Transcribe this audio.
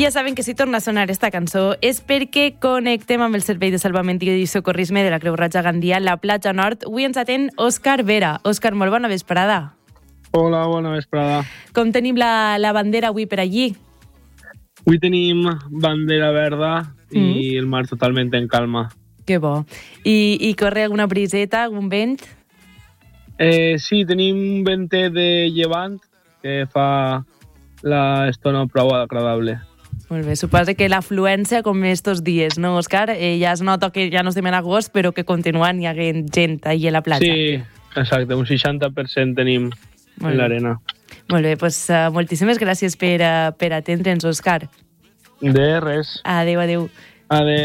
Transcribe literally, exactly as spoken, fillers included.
ja saben que si torna a sonar esta cançó és perquè connectem amb el Servei de Salvament i Socorrisme de la Creu Roja Gandia, la platja nord. Avui ens atén Òscar Vera. Òscar, molt bona vesprada. Hola, bona vesprada. Com tenim la, la bandera avui per allí? Avui tenim bandera verda i Mm. el mar totalment en calma. Que bo. I, i corre alguna briseta, algun vent? Eh, sí, tenim un ventet de llevant que fa l'estona prou agradable. Molt bé, suposa que l'afluència com estos dies, no, Òscar? Eh, ja es nota que ja no estem en agost, però que continuen hi havent gent allà a la platja. Sí, exacte, un seixanta per cent tenim Molt en bé. l'arena. Molt bé, doncs uh, moltíssimes gràcies per, uh, per atendre'ns, Òscar. De res. Adéu, adéu. Adéu.